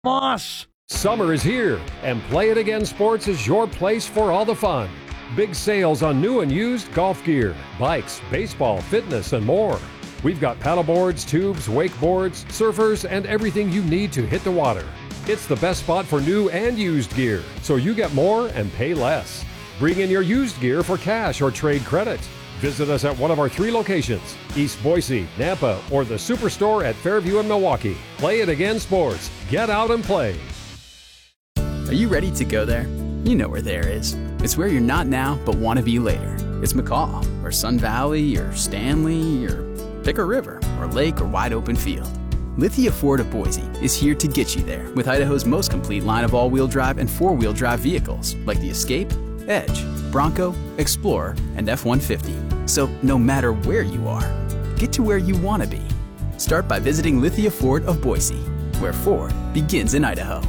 Moss. Summer is here, and Play It Again Sports is your place for all the fun. Big sales on new and used golf gear, bikes, baseball, fitness, and more. We've got paddleboards, tubes, wakeboards, surfers, and everything you need to hit the water. It's the best spot for new and used gear, so you get more and pay less. Bring in your used gear for cash or trade credit. Visit us at one of our 3 locations, East Boise, Nampa, or the Superstore at Fairview in Milwaukee. Play It Again Sports. Get out and play. Are you ready to go there? You know where there is. It's where you're not now, but want to be later. It's McCaw, or Sun Valley, or Stanley, or pick a river, or lake, or wide open field. Lithia Ford of Boise is here to get you there with Idaho's most complete line of all-wheel drive and four-wheel drive vehicles, like the Escape, Edge, Bronco, Explorer, and F-150. So no matter where you are, get to where you want to be. Start by visiting Lithia Ford of Boise, where Ford begins in Idaho.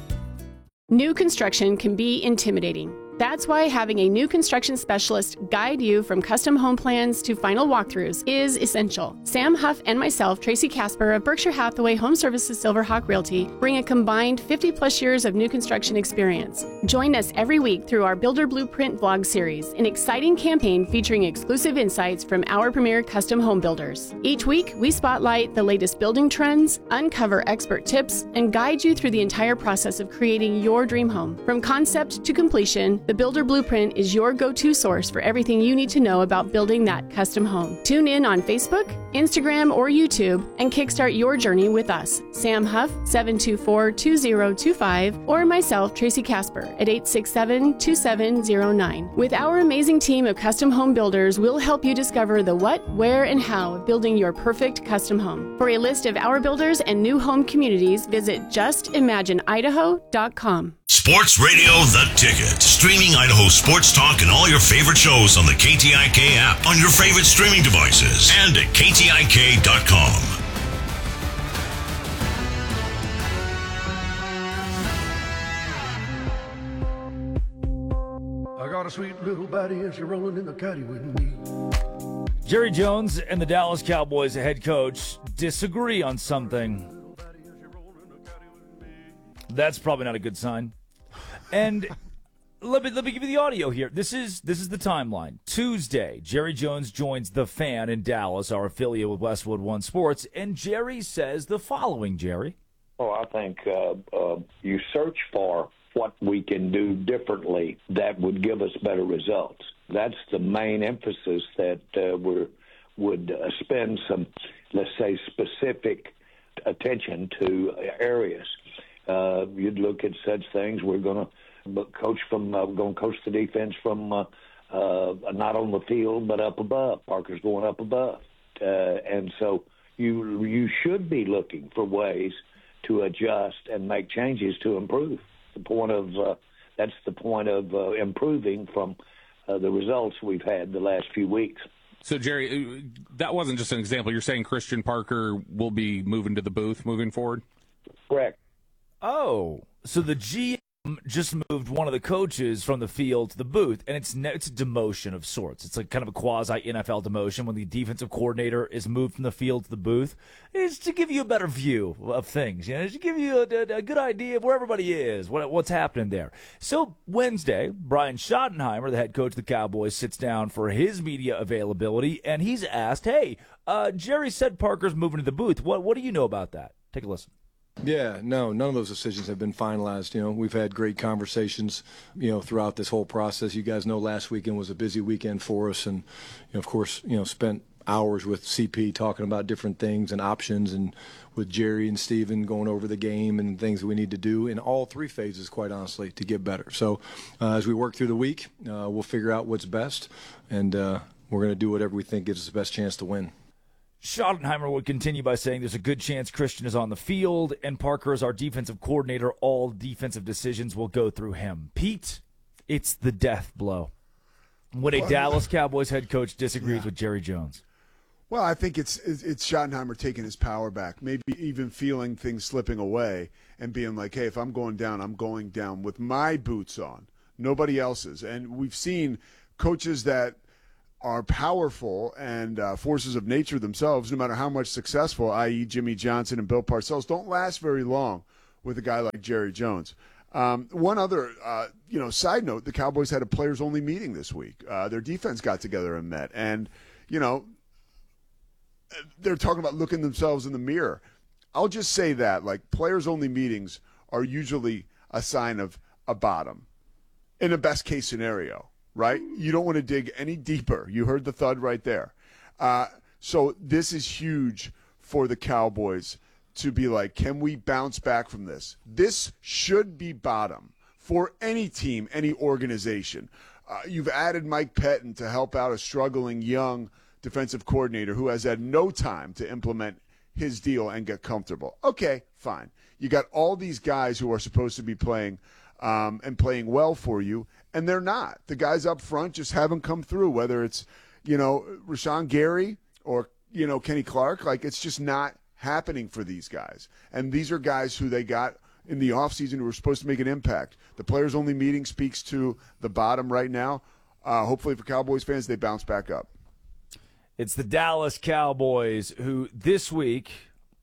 New construction can be intimidating. That's why having a new construction specialist guide you from custom home plans to final walkthroughs is essential. Sam Huff and myself, Tracy Casper of Berkshire Hathaway Home Services Silverhawk Realty, bring a combined 50-plus years of new construction experience. Join us every week through our Builder Blueprint vlog series, an exciting campaign featuring exclusive insights from our premier custom home builders. Each week, we spotlight the latest building trends, uncover expert tips, and guide you through the entire process of creating your dream home. From concept to completion, the Builder Blueprint is your go-to source for everything you need to know about building that custom home. Tune in on Facebook, Instagram, or YouTube and kickstart your journey with us. Sam Huff, 724-2025, or myself, Tracy Casper, at 867-2709. With our amazing team of custom home builders, we'll help you discover the what, where, and how of building your perfect custom home. For a list of our builders and new home communities, visit justimagineidaho.com. Sports Radio The Ticket. Streaming Idaho sports talk and all your favorite shows on the KTIK app, on your favorite streaming devices, and at KTIK.com. I got a sweet little body and she's rolling in the caddy with me. Jerry Jones and the Dallas Cowboys head coach disagree on something. That's probably not a good sign. And let me give you the audio here. This is the timeline. Tuesday, Jerry Jones joins The Fan in Dallas, our affiliate with Westwood One Sports, and Jerry says the following, Jerry. Oh, I think you search for what we can do differently that would give us better results. That's the main emphasis that we would spend some, let's say, specific attention to areas. You'd look at such things. We're going to coach the defense from not on the field but up above. Parker's going up above, and so you should be looking for ways to adjust and make changes to improve. That's the point of improving from the results we've had the last few weeks. So, Jerry, that wasn't just an example. You're saying Christian Parker will be moving to the booth moving forward? Correct. Oh, so the GM just moved one of the coaches from the field to the booth, and it's a demotion of sorts. It's like kind of a quasi-NFL demotion when the defensive coordinator is moved from the field to the booth. It's to give you a better view of things, to give you a good idea of where everybody is, what's happening there. So Wednesday, Brian Schottenheimer, the head coach of the Cowboys, sits down for his media availability, and he's asked, hey, Jerry said Parker's moving to the booth. What do you know about that? Take a listen. Yeah, no, none of those decisions have been finalized. We've had great conversations, throughout this whole process. You guys know last weekend was a busy weekend for us, and of course, spent hours with CP talking about different things and options, and with Jerry and Steven going over the game and things that we need to do in all 3 phases, quite honestly, to get better. So as we work through the week, we'll figure out what's best, and we're going to do whatever we think gives us the best chance to win. Schottenheimer would continue by saying there's a good chance Christian is on the field and Parker is our defensive coordinator. All defensive decisions will go through him. Pete, it's the death blow when a Dallas Cowboys head coach disagrees with Jerry Jones. Well, I think it's Schottenheimer taking his power back, maybe even feeling things slipping away and being like, hey, if I'm going down with my boots on, nobody else's. And we've seen coaches that are powerful and forces of nature themselves, no matter how much successful, i.e. Jimmy Johnson and Bill Parcells, don't last very long with a guy like Jerry Jones. One other, side note, the Cowboys had a players-only meeting this week. Their defense got together and met. And, they're talking about looking themselves in the mirror. I'll just say that, players-only meetings are usually a sign of a bottom in a best-case scenario, right? You don't want to dig any deeper. You heard the thud right there. So this is huge for the Cowboys to be like, can we bounce back from this? This should be bottom for any team, any organization. You've added Mike Pettin to help out a struggling young defensive coordinator who has had no time to implement his deal and get comfortable. Okay, fine. You got all these guys who are supposed to be playing and playing well for you, and they're not. The guys up front just haven't come through, whether it's, Rashawn Gary or, Kenny Clark. It's just not happening for these guys. And these are guys who they got in the offseason who were supposed to make an impact. The players-only meeting speaks to the bottom right now. Hopefully for Cowboys fans, they bounce back up. It's the Dallas Cowboys who this week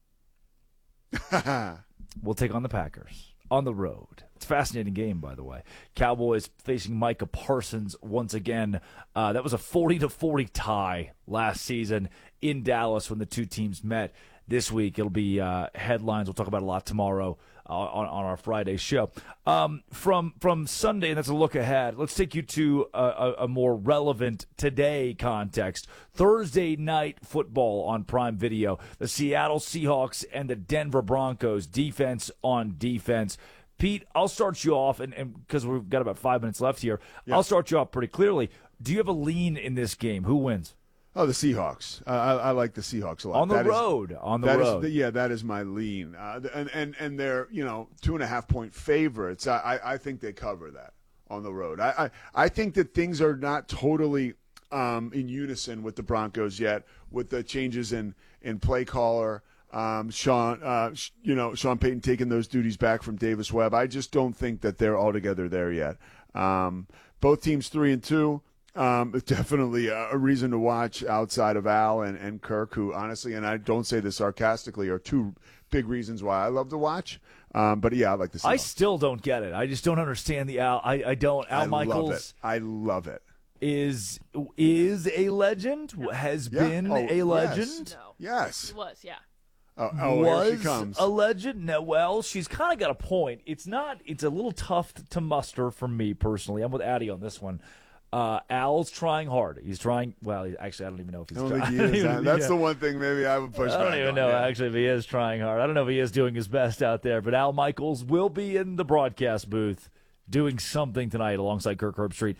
will take on the Packers on the road. It's a fascinating game, by the way. Cowboys facing Micah Parsons once again. That was a 40-40 tie last season in Dallas when the two teams met. This week it'll be headlines. We'll talk about a lot tomorrow on our Friday show. From Sunday, and that's a look ahead, let's take you to a more relevant today context. Thursday night football on Prime Video. The Seattle Seahawks and the Denver Broncos, defense on defense. Pete, I'll start you off, and because we've got about 5 minutes left here, yeah. I'll start you off pretty clearly. Do you have a lean in this game? Who wins? Oh, the Seahawks. I like the Seahawks a lot. On the road. That is my lean. And they're 2.5-point favorites. I think they cover that on the road. I think that things are not totally in unison with the Broncos yet, with the changes in play caller. Sean Payton taking those duties back from Davis Webb. I just don't think that they're altogether there yet. Both teams 3-2. Definitely a reason to watch outside of Al and Kirk, who honestly, and I don't say this sarcastically, are two big reasons why I love to watch. But yeah, I like to see. I still don't get it. I just don't understand the Al. I don't. Al Michaels. I love it. Is a legend. Has been a legend. Yes. No. Yes. He was. Yeah. Here she comes. A legend. No, well, she's kind of got a point. It's a little tough to muster for me personally. I'm with Addie on this one. Al's trying hard. He's trying. Well, actually, I don't even know if he's trying. I don't think he is. That's the one thing maybe I would push back on. I don't even know, actually, if he is trying hard. I don't know if he is doing his best out there. But Al Michaels will be in the broadcast booth doing something tonight alongside Kirk Herbstreit.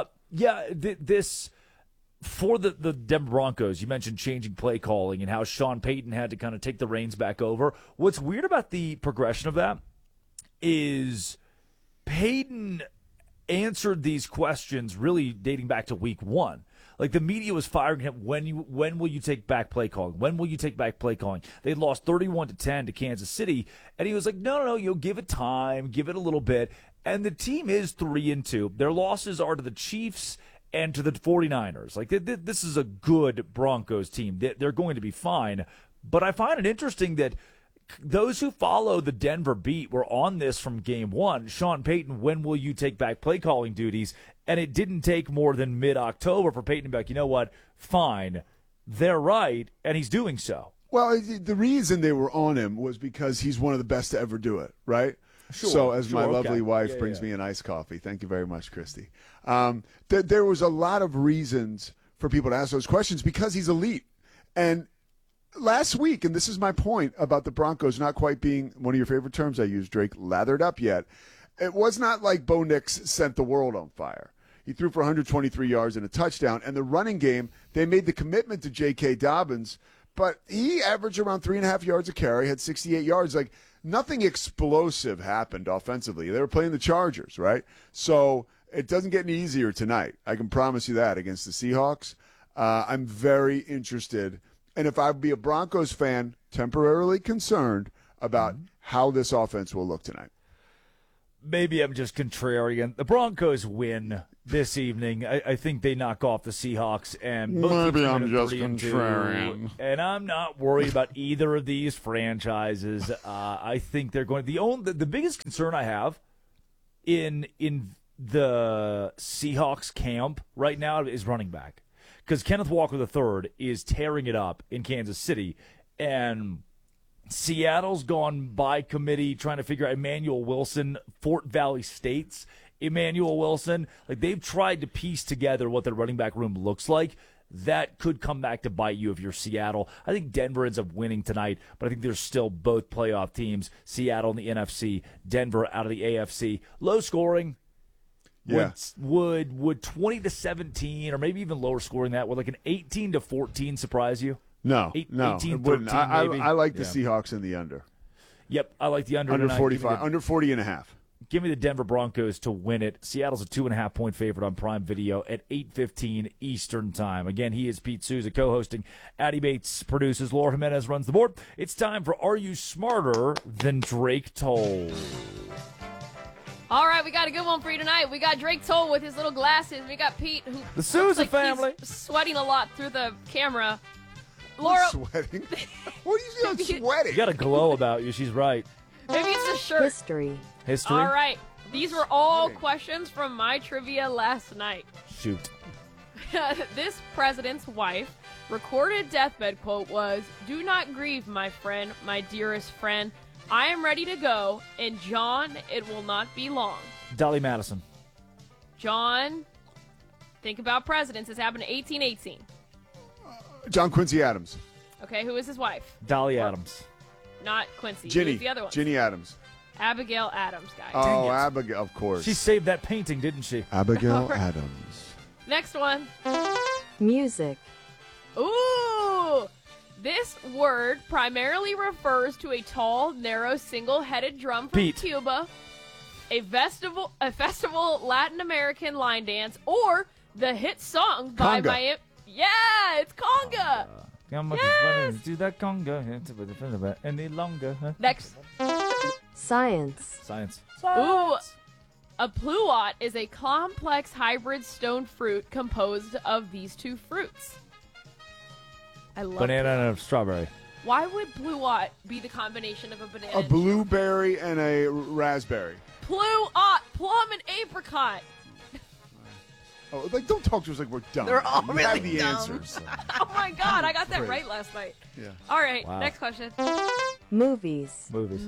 This for the Denver Broncos, you mentioned changing play calling and how Sean Payton had to kind of take the reins back over. What's weird about the progression of that is Payton answered these questions really dating back to week one. Like, the media was firing him, when will you take back play calling? When will you take back play calling? They lost 31-10 to Kansas City, and he was like, no, give it time, give it a little bit. And the team is 3-2. Their losses are to the Chiefs and to the 49ers. Like, this is a good Broncos team. They're going to be fine. But I find it interesting that those who follow the Denver beat were on this from game one. Sean Payton, when will you take back play calling duties? And it didn't take more than mid-October for Payton to be like, you know what, fine, they're right, and he's doing so. Well, the reason they were on him was because he's one of the best to ever do it, right? Sure. So as my lovely wife brings me an iced coffee, thank you very much, Christy. There was a lot of reasons for people to ask those questions because he's elite. And last week, and this is my point about the Broncos not quite being one of your favorite terms I use, Drake, lathered up yet. It was not like Bo Nix sent the world on fire. He threw for 123 yards and a touchdown. And the running game, they made the commitment to J.K. Dobbins, but he averaged around 3.5 yards a carry, had 68 yards. Like, nothing explosive happened offensively. They were playing the Chargers, right? So it doesn't get any easier tonight. I can promise you that against the Seahawks. I'm very interested. And if I'd be a Broncos fan, temporarily concerned about how this offense will look tonight. maybe I'm just contrarian. The Broncos win this evening. I think they knock off the Seahawks, and maybe I'm just 3-2, contrarian. and I'm not worried about either of these franchises. I think they're going. The biggest concern I have in the Seahawks camp right now is running back, because Kenneth Walker III is tearing it up in Kansas City, and Seattle's gone by committee trying to figure out Emmanuel Wilson, Fort Valley State's Emmanuel Wilson. Like, they've tried to piece together what their running back room looks like. That could come back to bite you if you're Seattle. I think Denver ends up winning tonight, but I think there's still both playoff teams, Seattle in the NFC, Denver out of the AFC. Low scoring. Yeah. Would 20-17 or maybe even lower scoring that, would like an 18-14 surprise you? No, 18, it wouldn't. 13 maybe. I like the Seahawks in the under. Yep, I like the under. Under tonight. 45, under 40.5. Give me the Denver Broncos to win it. Seattle's a 2.5-point favorite on Prime Video at 8:15 Eastern Time. Again, he is Pete Souza co-hosting. Addie Bates produces. Laura Jimenez runs the board. It's time for Are You Smarter Than Drake Toll? All right, we got a good one for you tonight. We got Drake Toll with his little glasses. We got Pete, who the Souza like family, he's sweating a lot through the camera. Laura, sweating? What are you sweating? You got a glow about you. She's right. Maybe it's the shirt. History. All right. These were all questions from my trivia last night. Shoot. This president's wife recorded deathbed quote was, "Do not grieve, my friend, my dearest friend. I am ready to go, and John, it will not be long." Dolly Madison. John, think about presidents. This happened in 1818. John Quincy Adams. Okay, who is his wife? Dolly Adams. Not Quincy. Ginny. Who's the other one? Ginny Adams. Abigail Adams, guys. Oh, Abigail, of course. She saved that painting, didn't she? Abigail Adams. Next one. Music. Ooh! This word primarily refers to a tall, narrow, single-headed drum from Pete. Cuba, a festival Latin American line dance, or the hit song by Conga. Miami. Yeah, it's conga. Yes! Do that conga any longer? Next. Science. Science. Ooh. A pluot is a complex hybrid stone fruit composed of these two fruits. I love Banana and a strawberry. Why would pluot be the combination of a banana? A blueberry and a raspberry. Pluot, plum and apricot. Oh, like, don't talk to us like we're dumb. They're all You really have the dumb. answers. Oh my God, I got that Great. right last night. Yeah. All right, Wow. next question. Movies.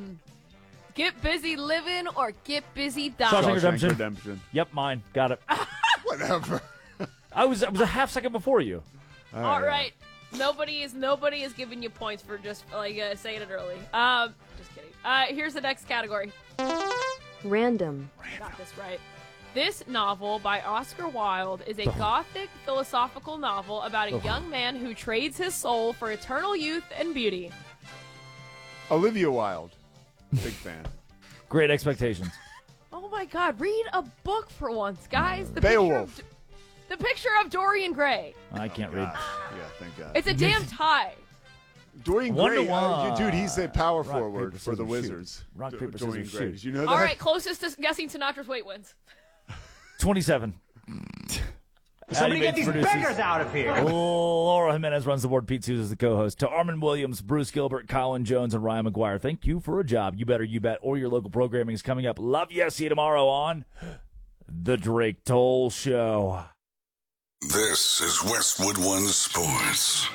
Get busy living or get busy Shawshank dying. Redemption. Redemption. Yep, mine. Got it. Whatever. I was a half second before you. All right. Nobody is giving you points for just like saying it early. Just kidding. Here's the next category. Random. Got this right. This novel by Oscar Wilde is a gothic philosophical novel about a young man who trades his soul for eternal youth and beauty. Olivia Wilde. Big fan. Great Expectations. Oh my God! Read a book for once, guys. Beowulf. The picture of Dorian Gray. I can't read. Yeah, thank God. It's a damn tie. Dorian 1-1. Gray, dude, he's the power Rock, forward paper, for the scissors, Wizards. shoot. Rock, paper, Dorian scissors, Gray. shoot. Did you know that? All right, closest to guessing Sinatra's weight wins. 27. Somebody get these beggars out of here. Laura Jimenez runs the board. Pete Souza is the co-host. To Armin Williams, Bruce Gilbert, Colin Jones, and Ryan McGuire, thank you for a job. You better, you bet, or your local programming is coming up. Love you. See you tomorrow on The Drake Toll Show. This is Westwood One Sports.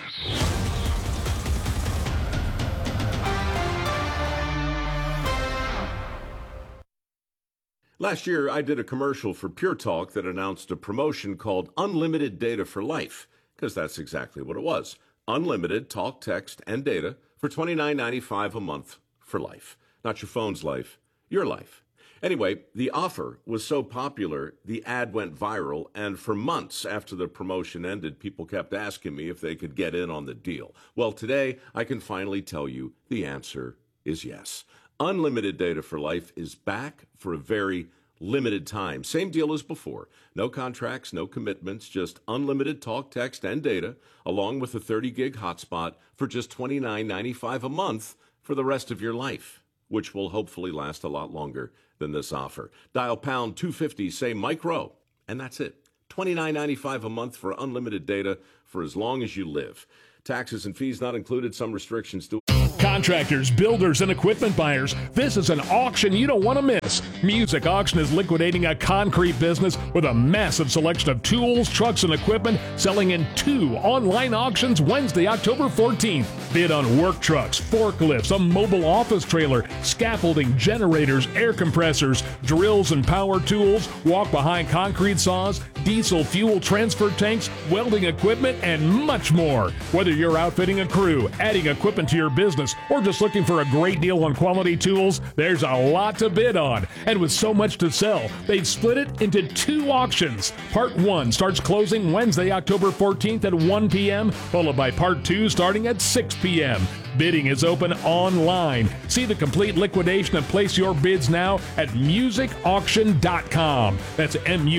Last year, I did a commercial for Pure Talk that announced a promotion called Unlimited Data for Life, because that's exactly what it was. Unlimited talk, text, and data for $29.95 a month for life. Not your phone's life, your life. Anyway, the offer was so popular, the ad went viral, and for months after the promotion ended, people kept asking me if they could get in on the deal. Well, today, I can finally tell you the answer is yes. Unlimited Data for Life is back for a very limited time. Same deal as before. No contracts, no commitments, just unlimited talk, text, and data, along with a 30-gig hotspot for just $29.95 a month for the rest of your life. which will hopefully last a lot longer than this offer. Dial pound 250, say Mike Rowe, and that's it. $29.95 a month for unlimited data for as long as you live. Taxes and fees not included. Some restrictions do. Contractors, builders, and equipment buyers, this is an auction you don't want to miss. Music Auction is liquidating a concrete business with a massive selection of tools, trucks, and equipment selling in 2 online auctions Wednesday, October 14th. Bid on work trucks, forklifts, a mobile office trailer, scaffolding, generators, air compressors, drills and power tools, walk-behind concrete saws, diesel fuel transfer tanks, welding equipment, and much more. Whether you're outfitting a crew, adding equipment to your business, or just looking for a great deal on quality tools, there's a lot to bid on. And with so much to sell, they've split it into 2 auctions. Part 1 starts closing Wednesday, October 14th at 1 p.m., followed by Part 2 starting at 6 p.m. Bidding is open online. See the complete liquidation and place your bids now at musicauction.com. That's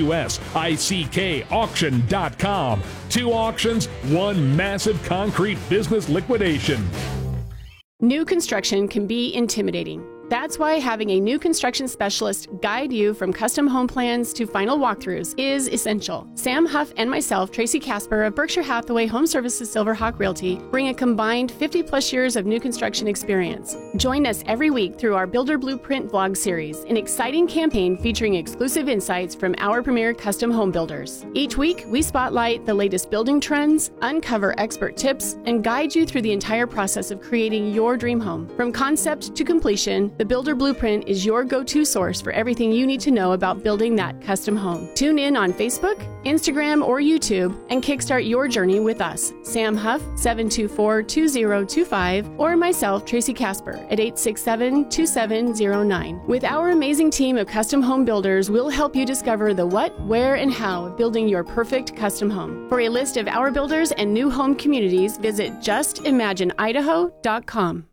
MUSICK auction.com. 2 auctions, 1 massive concrete business liquidation. New construction can be intimidating. That's why having a new construction specialist guide you from custom home plans to final walkthroughs is essential. Sam Huff and myself, Tracy Casper of Berkshire Hathaway Home Services Silverhawk Realty, bring a combined 50-plus years of new construction experience. Join us every week through our Builder Blueprint vlog series, an exciting campaign featuring exclusive insights from our premier custom home builders. Each week, we spotlight the latest building trends, uncover expert tips, and guide you through the entire process of creating your dream home. From concept to completion, the Builder Blueprint is your go-to source for everything you need to know about building that custom home. Tune in on Facebook, Instagram, or YouTube and kickstart your journey with us, Sam Huff, 724-2025, or myself, Tracy Casper, at 867-2709. With our amazing team of custom home builders, we'll help you discover the what, where, and how of building your perfect custom home. For a list of our builders and new home communities, visit justimagineidaho.com.